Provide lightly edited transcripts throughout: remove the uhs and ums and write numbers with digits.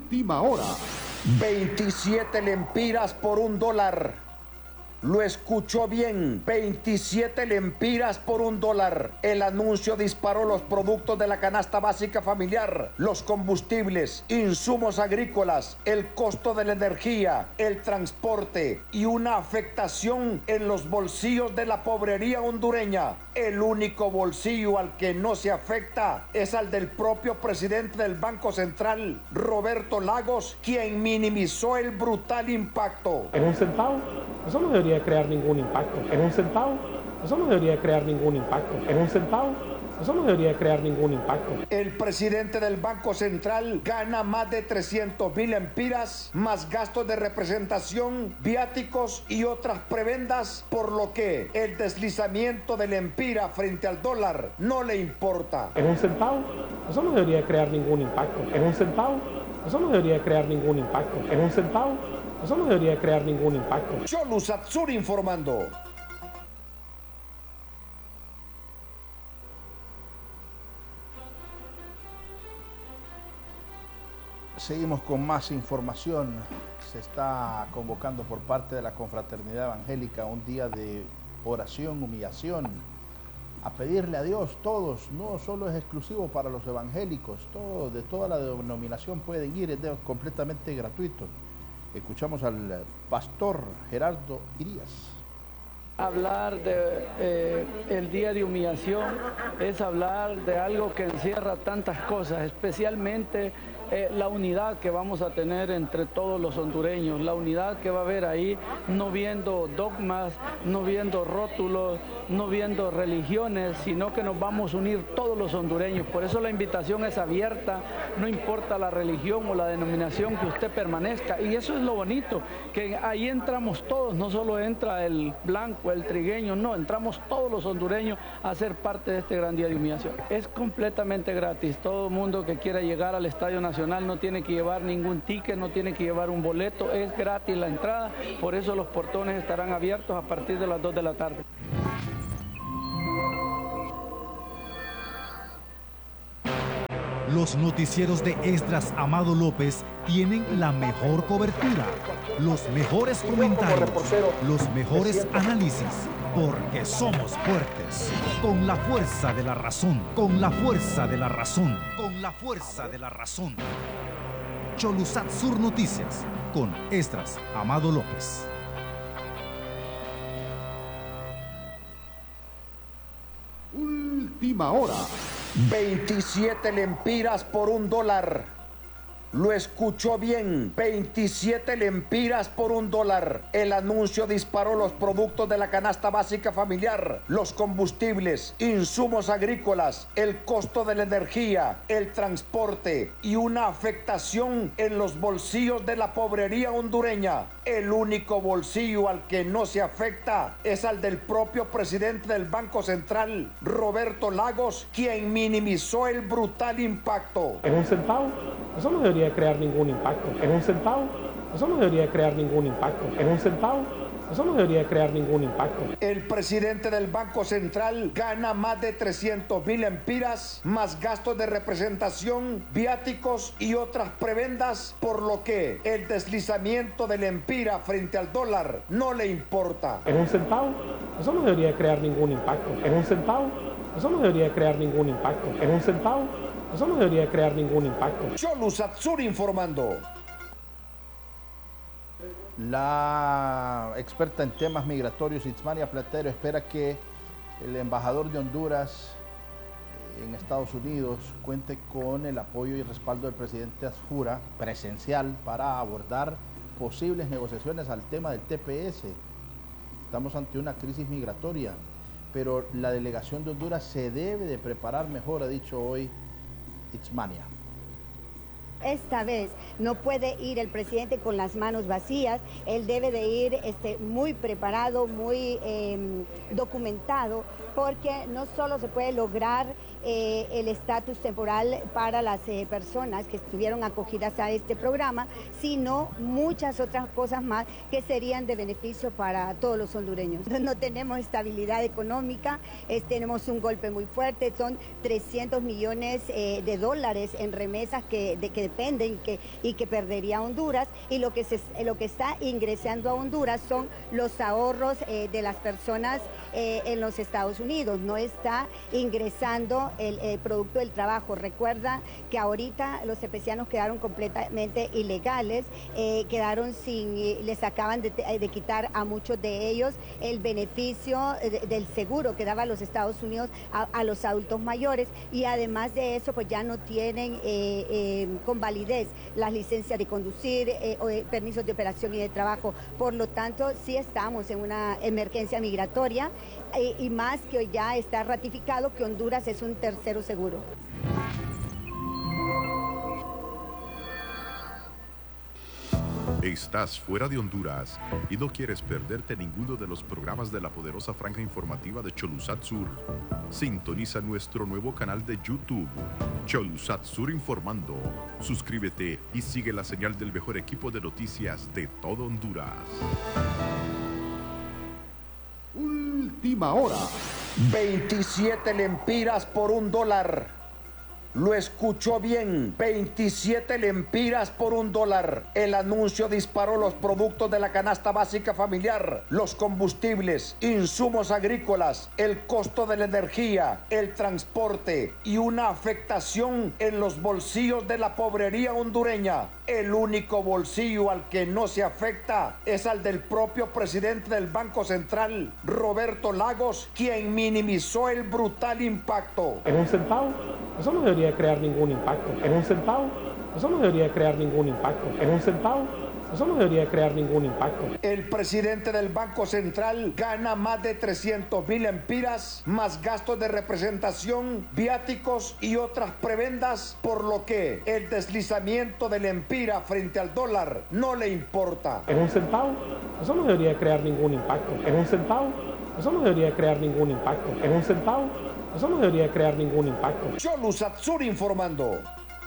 Última hora. 27 lempiras por $1. Lo escuchó bien, 27 lempiras por $1. El anuncio disparó los productos de la canasta básica familiar, los combustibles, insumos agrícolas, el costo de la energía, el transporte y una afectación en los bolsillos de la pobrería hondureña. El único bolsillo al que no se afecta es al del propio presidente del Banco Central, Roberto Lagos, quien minimizó el brutal impacto. ¿En un centavo? Eso no debería crear ningún impacto. ¿En un centavo? Eso no debería crear ningún impacto. ¿En un centavo? Eso no debería crear ningún impacto. El presidente del Banco Central gana más de 300,000 lempiras, más gastos de representación, viáticos y otras prebendas, por lo que el deslizamiento de lempira frente al dólar no le importa. ¿En un centavo? Eso no debería crear ningún impacto. ¿En un centavo? Eso no debería crear ningún impacto. ¿En un centavo? Eso no debería crear ningún impacto. Cholu Satsuri informando. Seguimos con más información. Se está convocando por parte de la Confraternidad Evangélica un día de oración, humillación, a pedirle a Dios. Todos, no solo es exclusivo para los evangélicos, todos, de toda la denominación pueden ir, es completamente gratuito. Escuchamos al pastor Gerardo Irías. Hablar de el día de humillación es hablar de algo que encierra tantas cosas, especialmente la unidad que vamos a tener entre todos los hondureños, la unidad que va a haber ahí, no viendo dogmas, no viendo rótulos, no viendo religiones, sino que nos vamos a unir todos los hondureños. Por eso la invitación es abierta, no importa la religión o la denominación que usted permanezca, y eso es lo bonito, que ahí entramos todos, no solo entra el blanco, el trigueño, no, entramos todos los hondureños a ser parte de este gran día de humillación. Es completamente gratis, todo el mundo que quiera llegar al Estadio Nacional no tiene que llevar ningún ticket, no tiene que llevar un boleto, es gratis la entrada, por eso los portones estarán abiertos a partir de las 2 de la tarde. Los noticieros de Esdras Amado López tienen la mejor cobertura, los mejores comentarios, los mejores análisis, porque somos fuertes, con la fuerza de la razón, con la fuerza de la razón, con la fuerza de la razón. Cholusat Sur Noticias, con Esdras Amado López. Última hora. 27 lempiras por $1. Lo escuchó bien, 27 lempiras por $1. El anuncio disparó los productos de la canasta básica familiar, los combustibles, insumos agrícolas, el costo de la energía, el transporte y una afectación en los bolsillos de la pobrería hondureña. El único bolsillo al que no se afecta es al del propio presidente del Banco Central, Roberto Lagos, quien minimizó el brutal impacto. ¿En un centavo? Eso no debería crear ningún impacto. ¿En un centavo? Eso no debería crear ningún impacto. ¿En un centavo? Eso no debería crear ningún impacto. El presidente del Banco Central gana más de 300,000 lempiras, más gastos de representación, viáticos y otras prebendas, por lo que el deslizamiento de lempira frente al dólar no le importa. ¿En un centavo? Eso no debería crear ningún impacto. ¿En un centavo? Eso no debería crear ningún impacto. ¿En un centavo? Eso no debería crear ningún impacto. Cholu Satsuri informando. La experta en temas migratorios, Itzmania Platero, espera que el embajador de Honduras en Estados Unidos cuente con el apoyo y respaldo del presidente Asjura presencial para abordar posibles negociaciones al tema del TPS. Estamos ante una crisis migratoria, pero la delegación de Honduras se debe de preparar mejor, ha dicho hoy Itzmania. Esta vez no puede ir el presidente con las manos vacías, él debe de ir muy preparado, muy documentado, porque no solo se puede lograr el estatus temporal para las personas que estuvieron acogidas a este programa, sino muchas otras cosas más que serían de beneficio para todos los hondureños. No tenemos estabilidad económica, tenemos un golpe muy fuerte, son 300 millones de dólares en remesas que dependen y que perdería Honduras, y lo que está ingresando a Honduras son los ahorros de las personas en los Estados Unidos, no está ingresando el producto del trabajo. Recuerda que ahorita los cepecianos quedaron completamente ilegales, quedaron les acaban de quitar a muchos de ellos el beneficio del seguro que daba los Estados Unidos a los adultos mayores, y además de eso pues ya no tienen con validez las licencias de conducir o permisos de operación y de trabajo. Por lo tanto, sí estamos en una emergencia migratoria, y más que hoy ya está ratificado que Honduras es un tercero seguro. Estás fuera de Honduras y no quieres perderte ninguno de los programas de la poderosa franja informativa de Cholusat Sur. Sintoniza nuestro nuevo canal de YouTube, Cholusat Sur Informando. Suscríbete y sigue la señal del mejor equipo de noticias de todo Honduras. Última hora. 27 lempiras por $1. Lo escuchó bien, 27 lempiras por $1. El anuncio disparó los productos de la canasta básica familiar, los combustibles, insumos agrícolas, el costo de la energía, el transporte y una afectación en los bolsillos de la pobrería hondureña. El único bolsillo al que no se afecta es al del propio presidente del Banco Central, Roberto Lagos, quien minimizó el brutal impacto. ¿En un centavo? Eso no debería crear ningún impacto. ¿En un centavo? Eso no debería crear ningún impacto. ¿En un centavo? Eso no debería crear ningún impacto. El presidente del Banco Central gana más de 300,000 lempiras, más gastos de representación, viáticos y otras prebendas, por lo que el deslizamiento de lempira frente al dólar no le importa. ¿En un centavo? Eso no debería crear ningún impacto. ¿En un centavo? Eso no debería crear ningún impacto. ¿En un centavo? Eso no debería crear ningún impacto. Cholusat Sur informando.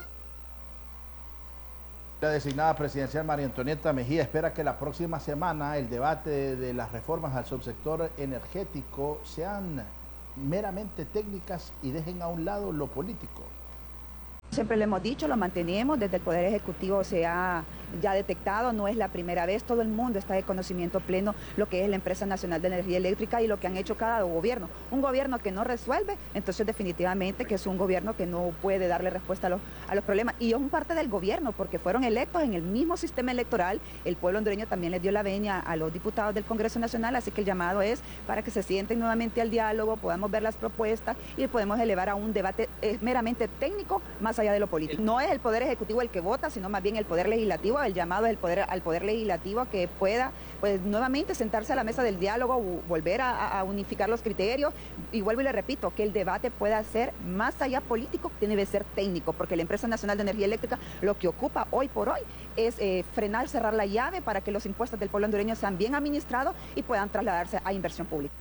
La designada presidencial María Antonieta Mejía espera que la próxima semana el debate de las reformas al subsector energético sean meramente técnicas y dejen a un lado lo político. Siempre lo hemos dicho, lo mantenemos, desde el Poder Ejecutivo se ha ya detectado, no es la primera vez, todo el mundo está de conocimiento pleno lo que es la Empresa Nacional de Energía Eléctrica y lo que han hecho cada gobierno. Un gobierno que no resuelve, entonces definitivamente que es un gobierno que no puede darle respuesta a los problemas. Y es un parte del gobierno, porque fueron electos en el mismo sistema electoral, el pueblo hondureño también les dio la venia a los diputados del Congreso Nacional, así que el llamado es para que se sienten nuevamente al diálogo, podamos ver las propuestas y podemos elevar a un debate meramente técnico, más allá de lo político. No es el Poder Ejecutivo el que vota, sino más bien el Poder Legislativo. El llamado es al Poder Legislativo que pueda pues nuevamente sentarse a la mesa del diálogo, volver a unificar los criterios, y vuelvo y le repito, que el debate pueda ser más allá político, tiene que ser técnico, porque la Empresa Nacional de Energía Eléctrica lo que ocupa hoy por hoy es frenar, cerrar la llave para que los impuestos del pueblo hondureño sean bien administrados y puedan trasladarse a inversión pública.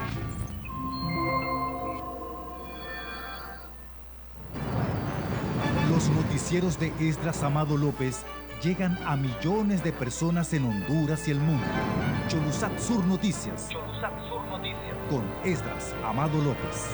Los noticieros de Esdras Amado López llegan a millones de personas en Honduras y el mundo. Cholusat Sur Noticias. Cholusat Sur Noticias. Con Esdras Amado López.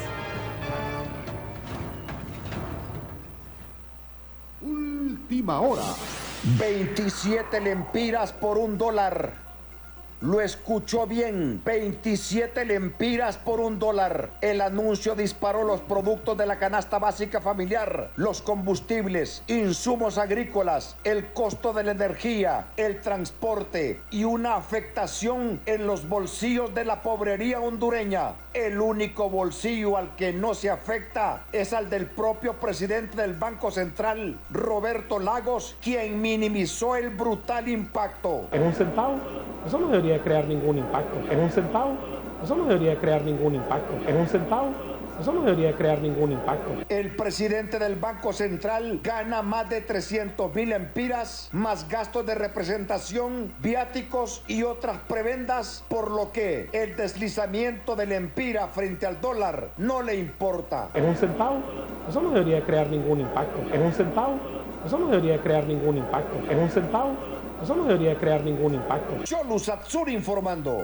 Última hora. 27 lempiras por $1. Lo escuchó bien, 27 lempiras por $1. El anuncio disparó los productos de la canasta básica familiar, los combustibles, insumos agrícolas, el costo de la energía, el transporte y una afectación en los bolsillos de la pobrería hondureña. El único bolsillo al que no se afecta es al del propio presidente del Banco Central, Roberto Lagos, quien minimizó el brutal impacto. ¿En un centavo? Eso no debería crear ningún impacto. ¿En un centavo? Eso no debería crear ningún impacto. ¿En un centavo? Eso no debería crear ningún impacto. El presidente del Banco Central gana más de 300,000 lempiras, más gastos de representación, viáticos y otras prebendas, por lo que el deslizamiento del lempira frente al dólar no le importa. ¿Es un centavo? Eso no debería crear ningún impacto. ¿Es un centavo? Eso no debería crear ningún impacto. ¿Es un centavo? Eso no debería crear ningún impacto. Cholusat Sur informando.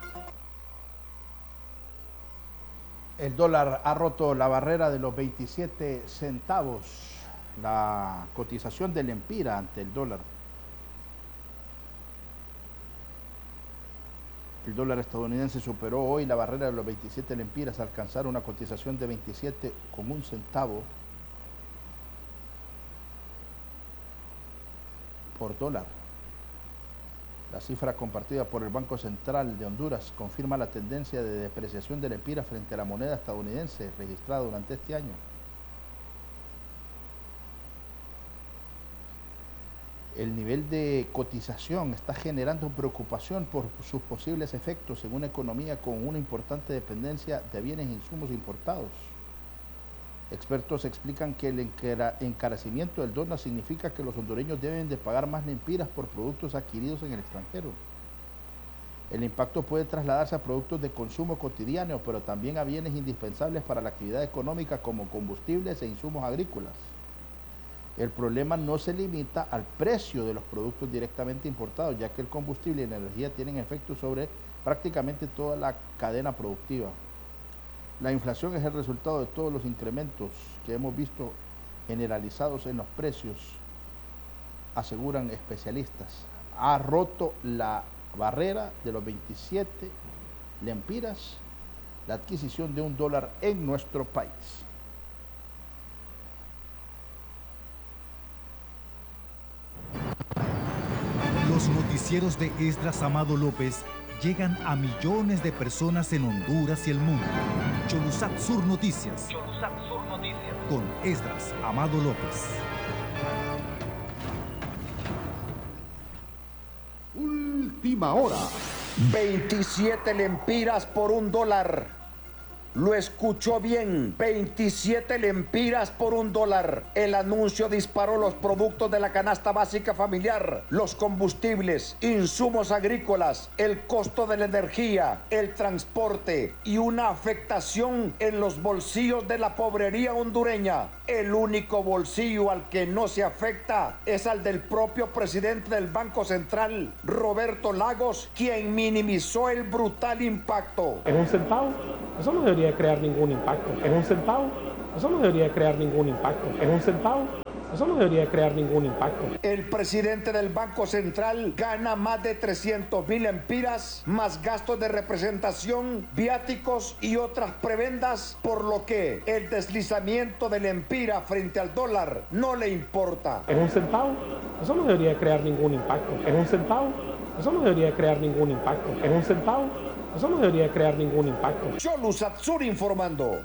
El dólar ha roto la barrera de los 27 centavos, la cotización del lempira ante el dólar. El dólar estadounidense superó hoy la barrera de los 27 lempiras al alcanzar una cotización de 27,1 centavo por dólar. La cifra compartida por el Banco Central de Honduras confirma la tendencia de depreciación del lempira frente a la moneda estadounidense registrada durante este año. El nivel de cotización está generando preocupación por sus posibles efectos en una economía con una importante dependencia de bienes e insumos importados. Expertos explican que el encarecimiento del dólar significa que los hondureños deben de pagar más lempiras por productos adquiridos en el extranjero. El impacto puede trasladarse a productos de consumo cotidiano, pero también a bienes indispensables para la actividad económica como combustibles e insumos agrícolas. El problema no se limita al precio de los productos directamente importados, ya que el combustible y la energía tienen efectos sobre prácticamente toda la cadena productiva. La inflación es el resultado de todos los incrementos que hemos visto generalizados en los precios, aseguran especialistas. Ha roto la barrera de los 27 lempiras la adquisición de un dólar en nuestro país. Los noticieros de Esdras Amado López llegan a millones de personas en Honduras y el mundo. Cholusat Sur Noticias. Cholusat Sur Noticias. Con Esdras Amado López. Última hora. 27 lempiras por $1. Lo escuchó bien, 27 lempiras por $1. El anuncio disparó los productos de la canasta básica familiar, los combustibles, insumos agrícolas, el costo de la energía, el transporte y una afectación en los bolsillos de la pobrería hondureña. El único bolsillo al que no se afecta es al del propio presidente del Banco Central, Roberto Lagos, quien minimizó el brutal impacto. ¿Es un centavo? Eso no debería crear ningún impacto. ¿Es un centavo? Eso no debería crear ningún impacto. ¿Es un centavo? Eso no debería crear ningún impacto. El presidente del Banco Central gana más de 300,000 lempiras, más gastos de representación, viáticos y otras prebendas, por lo que el deslizamiento del lempira frente al dólar no le importa. ¿Es un centavo? Eso no debería crear ningún impacto. ¿Es un centavo? Eso no debería crear ningún impacto. ¿Es un centavo? Eso no debería crear ningún impacto. Cholusat Sur informando.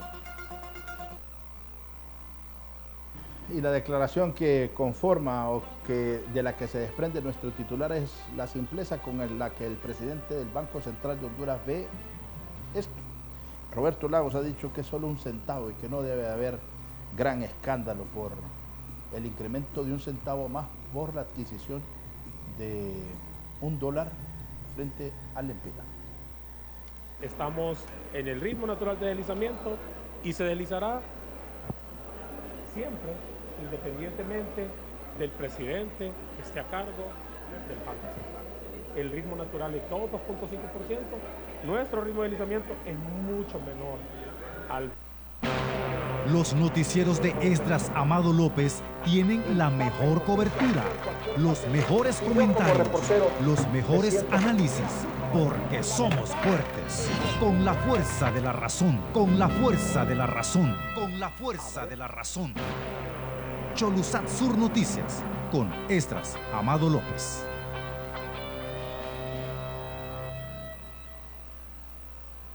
Y la declaración que conforma o que de la que se desprende nuestro titular es la simpleza con la que el presidente del Banco Central de Honduras ve esto. Roberto Lagos ha dicho que es solo un centavo y que no debe haber gran escándalo por el incremento de un centavo más por la adquisición de $1 frente al lempira. Estamos en el ritmo natural de deslizamiento y se deslizará siempre, independientemente del presidente que esté a cargo del Banco Central. El ritmo natural es 2.5%, nuestro ritmo de deslizamiento es mucho menor al... Los noticieros de Esdras Amado López tienen la mejor cobertura, los mejores comentarios, los mejores análisis, porque somos fuertes, con la fuerza de la razón, con la fuerza de la razón, con la fuerza de la razón. Cholusat Sur Noticias, con Esdras Amado López.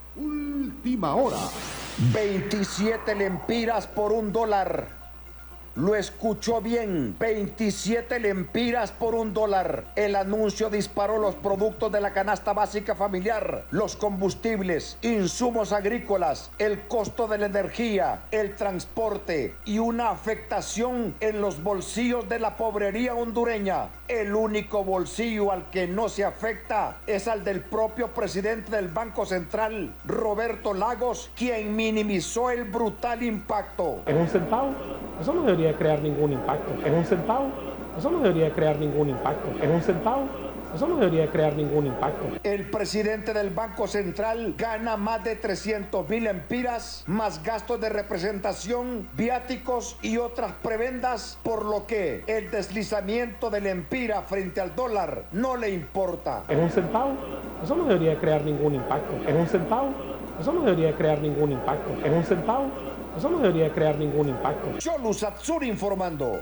Última hora. 27 lempiras por $1. Lo escuchó bien, 27 lempiras por $1. El anuncio disparó los productos de la canasta básica familiar, los combustibles, insumos agrícolas, el costo de la energía, el transporte y una afectación en los bolsillos de la pobrería hondureña. El único bolsillo al que no se afecta es al del propio presidente del Banco Central, Roberto Lagos, quien minimizó el brutal impacto. ¿Es un centavo? Eso no debería crear ningún impacto. ¿Es un centavo? Eso no debería crear ningún impacto. ¿Es un centavo? Eso no debería crear ningún impacto. El presidente del Banco Central gana más de 300,000 lempiras, más gastos de representación, viáticos y otras prebendas, por lo que el deslizamiento de lempira frente al dólar no le importa. ¿Es un centavo? Eso no debería crear ningún impacto. ¿Es un centavo? Eso no debería crear ningún impacto. ¿Es un centavo? Eso no debería crear ningún impacto. Cholusat Sur informando.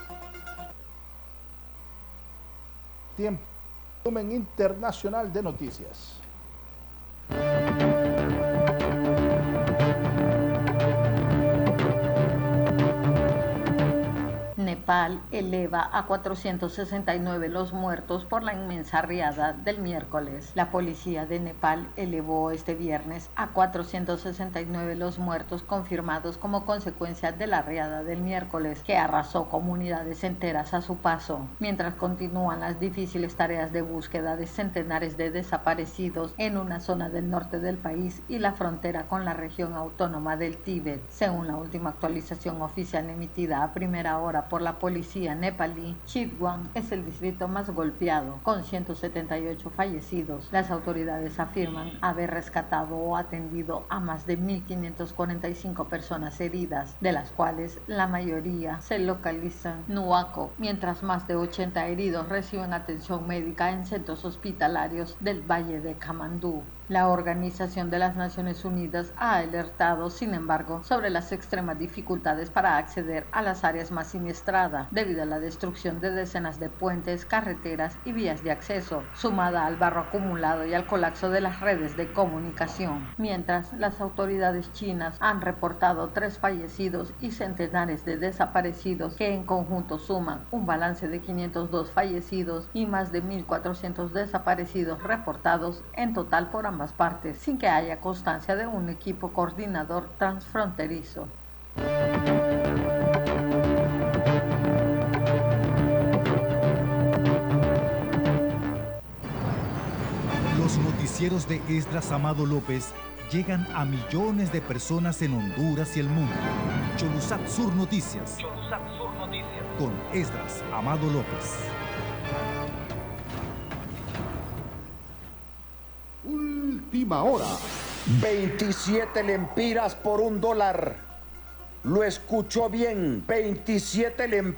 Tiempo. Resumen internacional de noticias. Nepal eleva a 469 los muertos por la inmensa riada del miércoles. La policía de Nepal elevó este viernes a 469 los muertos confirmados como consecuencia de la riada del miércoles, que arrasó comunidades enteras a su paso, mientras continúan las difíciles tareas de búsqueda de centenares de desaparecidos en una zona del norte del país y la frontera con la región autónoma del Tíbet. Según la última actualización oficial emitida a primera hora por la policía nepalí, Chitwan es el distrito más golpeado, con 178 fallecidos. Las autoridades afirman haber rescatado o atendido a más de 1.545 personas heridas, de las cuales la mayoría se localizan en Nuwako, mientras más de 80 heridos reciben atención médica en centros hospitalarios del Valle de Kamandú. La Organización de las Naciones Unidas ha alertado, sin embargo, sobre las extremas dificultades para acceder a las áreas más siniestradas debido a la destrucción de decenas de puentes, carreteras y vías de acceso, sumada al barro acumulado y al colapso de las redes de comunicación. Mientras, las autoridades chinas han reportado 3 fallecidos y centenares de desaparecidos, que en conjunto suman un balance de 502 fallecidos y más de 1.400 desaparecidos reportados en total por ambas partes, sin que haya constancia de un equipo coordinador transfronterizo. Los noticieros de Esdras Amado López llegan a millones de personas en Honduras y el mundo. Cholusat Sur Noticias. Cholusat Sur Noticias. Con Esdras Amado López. Última hora. 27 lempiras por $1. Lo escuchó bien, 27 lempiras.